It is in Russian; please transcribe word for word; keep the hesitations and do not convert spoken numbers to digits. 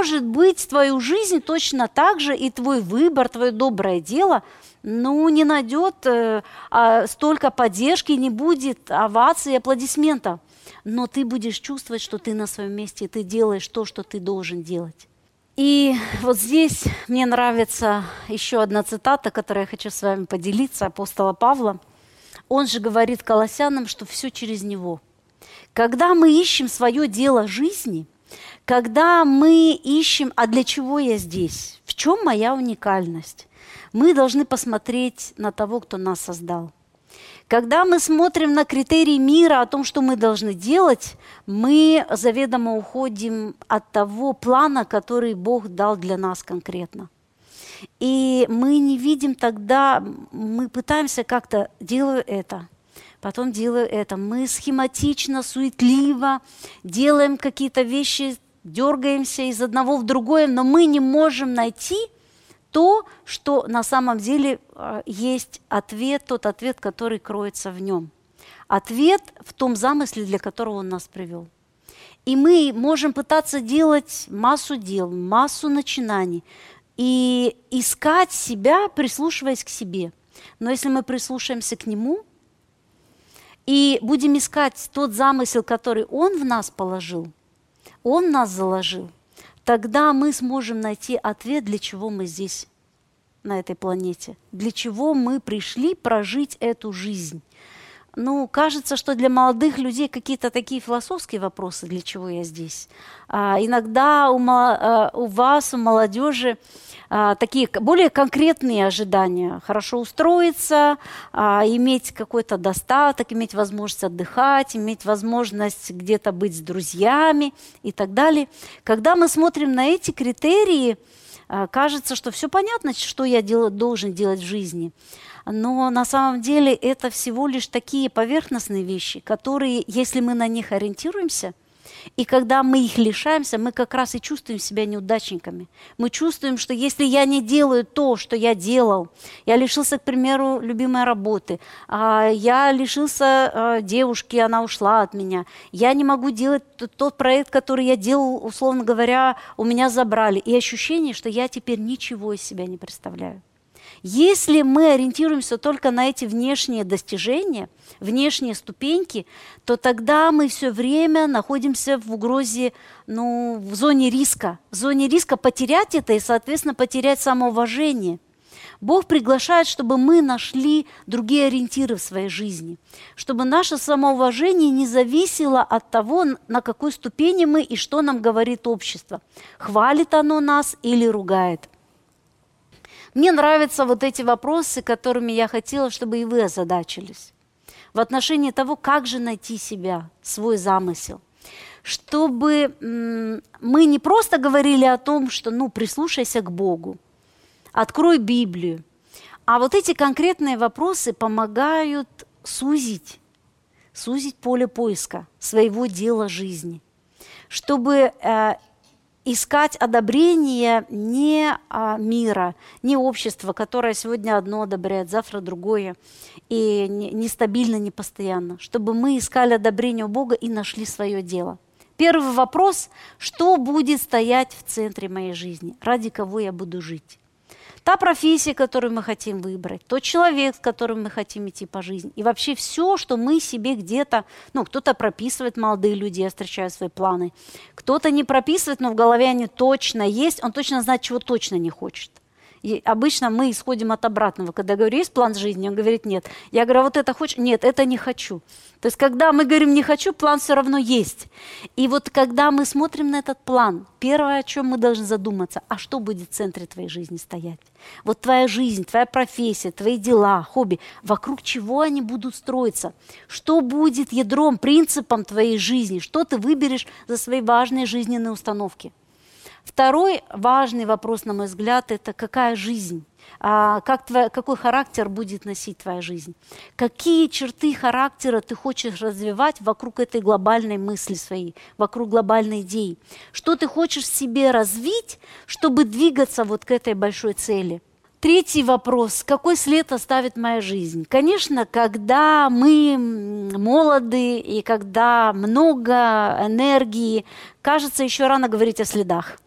может быть, твою жизнь точно так же и твой выбор, твое доброе дело, ну, не найдет э, а, столько поддержки, не будет оваций и аплодисментов. Но ты будешь чувствовать, что ты на своем месте, и ты делаешь то, что ты должен делать. И вот здесь мне нравится еще одна цитата, которой я хочу с вами поделиться, апостола Павла. Он же говорит Колоссянам, что все через Него. Когда мы ищем свое дело жизни, когда мы ищем, а для чего я здесь, в чем моя уникальность, мы должны посмотреть на того, кто нас создал. Когда мы смотрим на критерии мира о том, что мы должны делать, мы заведомо уходим от того плана, который Бог дал для нас конкретно. И мы не видим тогда, мы пытаемся как-то, делаю это, потом делаю это. Мы схематично, суетливо делаем какие-то вещи, дергаемся из одного в другое, но мы не можем найти то, что на самом деле есть ответ, тот ответ, который кроется в нем. Ответ в том замысле, для которого он нас привел. И мы можем пытаться делать массу дел, массу начинаний и искать себя, прислушиваясь к себе. Но если мы прислушаемся к Нему и будем искать тот замысел, который Он в нас положил, Он в нас заложил, тогда мы сможем найти ответ, для чего мы здесь, на этой планете, для чего мы пришли прожить эту жизнь. Ну, кажется, что для молодых людей какие-то такие философские вопросы, для чего я здесь. А, иногда у, у вас, у молодежи, а, такие более конкретные ожидания. Хорошо устроиться, а, иметь какой-то достаток, иметь возможность отдыхать, иметь возможность где-то быть с друзьями и так далее. Когда мы смотрим на эти критерии, а, кажется, что все понятно, что я дел, должен делать в жизни. Но на самом деле это всего лишь такие поверхностные вещи, которые, если мы на них ориентируемся, и когда мы их лишаемся, мы как раз и чувствуем себя неудачниками. Мы чувствуем, что если я не делаю то, что я делал, я лишился, к примеру, любимой работы, я лишился девушки, она ушла от меня, я не могу делать тот проект, который я делал, условно говоря, у меня забрали. И ощущение, что я теперь ничего из себя не представляю. Если мы ориентируемся только на эти внешние достижения, внешние ступеньки, то тогда мы все время находимся в угрозе, ну, в зоне риска. В зоне риска потерять это и, соответственно, потерять самоуважение. Бог приглашает, чтобы мы нашли другие ориентиры в своей жизни, чтобы наше самоуважение не зависело от того, на какой ступени мы и что нам говорит общество. Хвалит оно нас или ругает. Мне нравятся вот эти вопросы, которыми я хотела, чтобы и вы озадачились. В отношении того, как же найти себя, свой замысел. Чтобы м- мы не просто говорили о том, что ну, прислушайся к Богу, открой Библию. А вот эти конкретные вопросы помогают сузить, сузить поле поиска своего дела жизни. Чтобы... Э, искать одобрение не мира, не общества, которое сегодня одно одобряет, завтра другое, и нестабильно, не постоянно, чтобы мы искали одобрение у Бога и нашли свое дело. Первый вопрос: что будет стоять в центре моей жизни? Ради кого я буду жить? Та профессия, которую мы хотим выбрать, тот человек, с которым мы хотим идти по жизни. И вообще все, что мы себе где-то, ну, кто-то прописывает, молодые люди, я встречаю свои планы, кто-то не прописывает, но в голове они точно есть, он точно знает, чего точно не хочет. И обычно мы исходим от обратного. Когда я говорю, есть план жизни, он говорит, нет. Я говорю, а вот это хочешь? Нет, это не хочу. То есть, когда мы говорим «не хочу», план все равно есть. И вот когда мы смотрим на этот план, первое, о чем мы должны задуматься, а что будет в центре твоей жизни стоять? Вот твоя жизнь, твоя профессия, твои дела, хобби, вокруг чего они будут строиться? Что будет ядром, принципом твоей жизни? Что ты выберешь за свои важные жизненные установки? Второй важный вопрос, на мой взгляд, это какая жизнь, а, как твоя, какой характер будет носить твоя жизнь, какие черты характера ты хочешь развивать вокруг этой глобальной мысли своей, вокруг глобальной идеи, что ты хочешь в себе развить, чтобы двигаться вот к этой большой цели. Третий вопрос. Какой след оставит моя жизнь? Конечно, когда мы молоды и когда много энергии, кажется, еще рано говорить о следах.